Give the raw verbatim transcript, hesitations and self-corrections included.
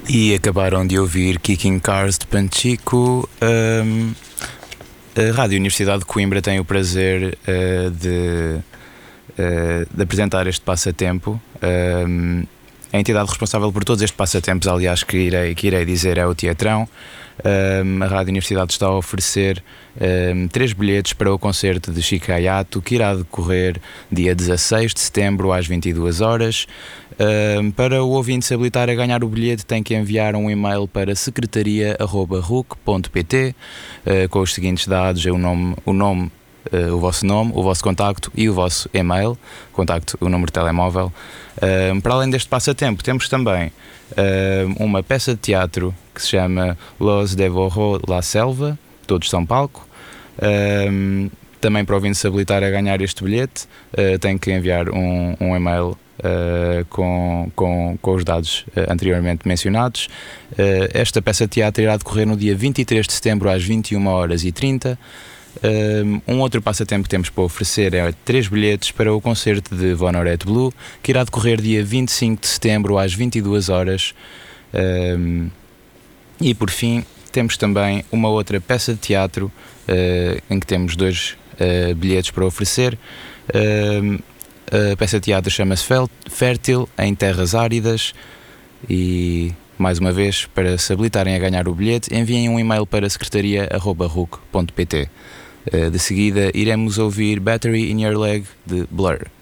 E acabaram de ouvir Kicking Cars de Panchico. Um, a Rádio Universidade de Coimbra tem o prazer uh, de, uh, de apresentar este passatempo. Um, a entidade responsável por todos estes passatempos, aliás, que irei, que irei dizer, é o Teatrão. Um, a Rádio Universidade está a oferecer um, três bilhetes para o concerto de Chico Hayato, que irá decorrer dia dezasseis de setembro às vinte e duas horas. Um, para o ouvinte se habilitar a ganhar o bilhete, tem que enviar um e-mail para secretaria arroba ruc ponto pt uh, com os seguintes dados: o nome, o nome Uh, o vosso nome, o vosso contacto e o vosso e-mail, contacto, o número de telemóvel. Uh, para além deste passatempo, temos também uh, uma peça de teatro que se chama Los Devoró la Selva, Todos São Palco. Uh, também para o ouvinte se habilitar a ganhar este bilhete, uh, tem que enviar um, um e-mail Uh, com, com, com os dados uh, anteriormente mencionados. Uh, esta peça de teatro irá decorrer no dia vinte e três de setembro às vinte e uma horas e trinta. Um outro passatempo que temos para oferecer é três bilhetes para o concerto de Vonorette Blue, que irá decorrer dia vinte e cinco de setembro às vinte e duas horas. Um, e por fim, temos também uma outra peça de teatro uh, em que temos dois uh, bilhetes para oferecer. Um, A peça de teatro chama-se Fértil em Terras Áridas. E, mais uma vez, para se habilitarem a ganhar o bilhete, enviem um e-mail para secretaria arroba ruc ponto pt. De seguida, iremos ouvir Battery in Your Leg, de Blur.